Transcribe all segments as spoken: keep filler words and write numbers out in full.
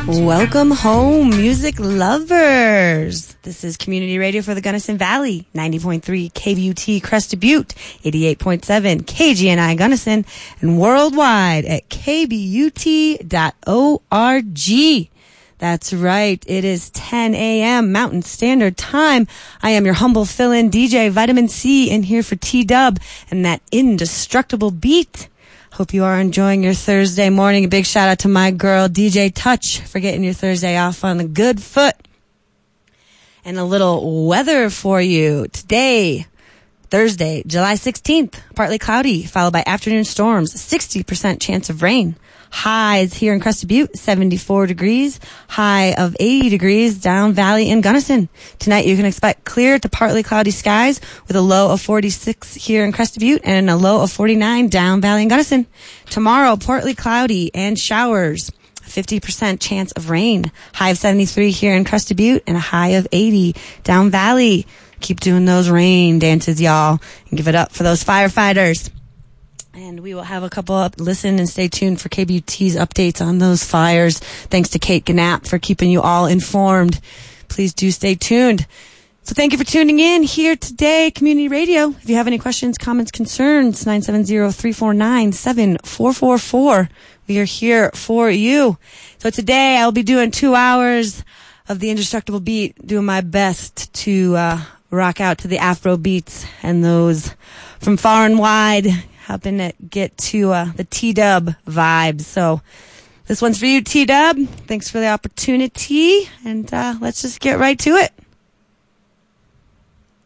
Welcome home, music lovers. This is Community Radio for the Gunnison Valley, ninety point three K B U T Crested Butte, eighty-eight point seven K G N I Gunnison, and worldwide at k b u t dot org. That's right. It is ten a.m. Mountain Standard Time. I am your humble fill-in D J, Vitamin C, in here for T-Dub and that indestructible beat. Hope you are enjoying your Thursday morning. A big shout out to my girl, D J Touch, for getting your Thursday off on the good foot. And a little weather for you. Today, Thursday, July sixteenth, partly cloudy, followed by afternoon storms, sixty percent chance of rain. Highs here in Crested Butte, seventy-four degrees. High of eighty degrees down valley in Gunnison. Tonight you can expect clear to partly cloudy skies with a low of forty-six here in Crested Butte and a low of forty-nine down valley in Gunnison. Tomorrow, partly cloudy and showers. fifty percent chance of rain. High of seventy-three here in Crested Butte and a high of eighty down valley. Keep doing those rain dances, y'all, and give it up for those firefighters. And we will have a couple up. Listen and stay tuned for K B U T's updates on those fires. Thanks to Kate Gannap for keeping you all informed. Please do stay tuned. So thank you for tuning in here today, Community Radio. If you have any questions, comments, concerns, nine seven zero, three four nine, seven four four four. We are here for you. So today I'll be doing two hours of the indestructible beat, doing my best to uh, rock out to the Afro beats and those from far and wide, helping to get to uh, the T-Dub vibes. So this one's for you, T-Dub. Thanks for the opportunity, and uh, let's just get right to it.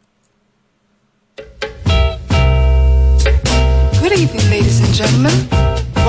Good evening, ladies and gentlemen.